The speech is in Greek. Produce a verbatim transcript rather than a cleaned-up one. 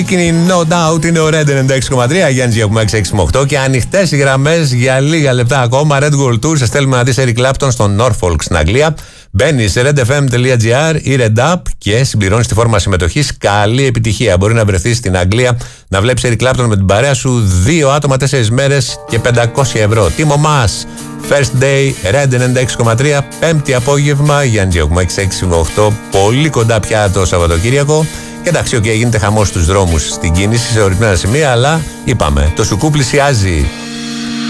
No doubt είναι ο Red ενενήντα έξι κόμμα τρία, Γιάννη έχουμε έξι έξι οκτώ και ανοιχτές οι γραμμές για λίγα λεπτά ακόμα. Red Gold Tour, σε στέλνουμε να δεις Eric Clapton στο Norfolk στην Αγγλία. Μπαίνεις σε redfm.gr ή Red App και συμπληρώνεις τη φόρμα συμμετοχής. Καλή επιτυχία. Μπορεί να βρεθείς στην Αγγλία να βλέπεις Eric Clapton με την παρέα σου, δύο άτομα, τέσσερις μέρες και πεντακόσια ευρώ. Τίμο μας. First day, Red ενενήντα έξι κόμμα τρία, πέμπτη απόγευμα, Γιάννη έχουμε έξι έξι οκτώ, πολύ κοντά πια το Σαββατοκύριακο. Και εντάξει, okay, γίνεται χαμός στους δρόμους στην κίνηση σε ορισμένα σημεία, αλλά είπαμε, το σουκού πλησιάζει.